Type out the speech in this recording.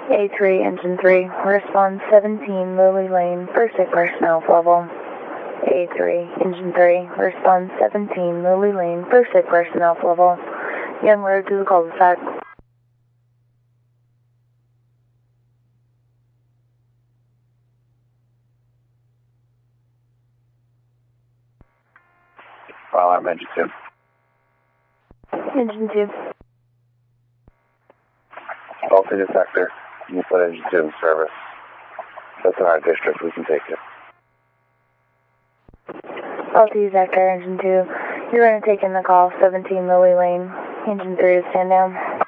A3, Engine 3, respond 17 Lily Lane, first aid personnel level. A3, Engine 3, respond 17 Lily Lane, first aid personnel level. Young Road to the cul-de-sac. File arm, Engine 2. Engine 2. Faulty detector. You put Engine 2 in service. That's in our district. We can take it. Faulty detector, Engine 2. You're going to take in the call, 17 Lily Lane. Engine 3 to stand down.